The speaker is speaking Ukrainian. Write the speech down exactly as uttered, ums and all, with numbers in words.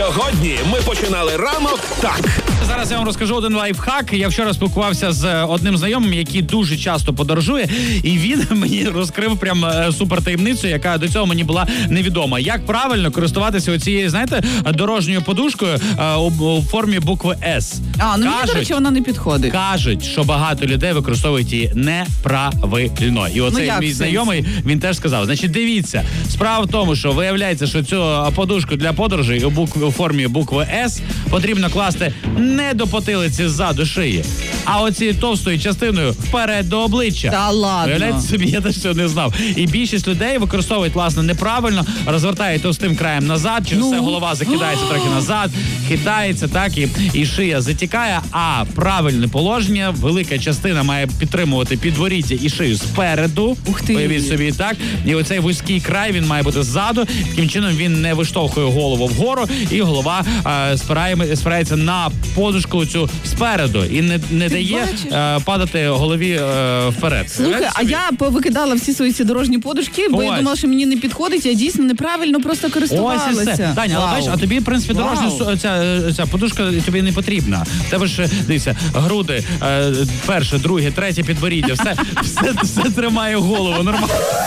Сьогодні ми починали ранок так. Зараз я вам розкажу один лайфхак. Я вчора спілкувався з одним знайомим, який дуже часто подорожує, і він мені розкрив прям супер таємницю, яка до цього мені була невідома. Як правильно користуватися оцією, знаєте, дорожньою подушкою у формі букви С. А, ну мені, до речі, вона не підходить. Кажуть, що багато людей використовують її неправильно. І оцей ну, мій знайомий, він теж сказав. Значить, дивіться, справа в тому, що виявляється, що цю подушку для подорожей у, букв... у формі букви С потрібно класти не до потилиці ззаду шиї, а оцією товстою частиною вперед до обличчя. Та ладно. Виявляється собі, я теж цього не знав. І більшість людей використовують, власне, неправильно, розвертають товстим краєм назад, через ну. це голова закидається трохи назад, хитається, так, і, і шия затікає, а правильне положення, велика частина має підтримувати підворіття і шию спереду. Ух ти. Уявіть собі, так. І оцей вузький край, він має бути ззаду. Таким чином він не виштовхує голову вгору, і голова е, спирає, спирається на подушку цю спереду і не, не дає е, падати голові е, вперед. Слухай, а я повикидала всі свої ці дорожні подушки, бо Ось. я думала, що мені не підходить, я дійсно неправильно просто користувалася. Ось і все. Таня, але бачиш, а тобі, в принципі, дорожня Вау. ця, ця подушка тобі не потрібна. В тебе ж, дивіться, груди, е, перше, друге, третє підборіддя, все, все, все тримає голову, нормально.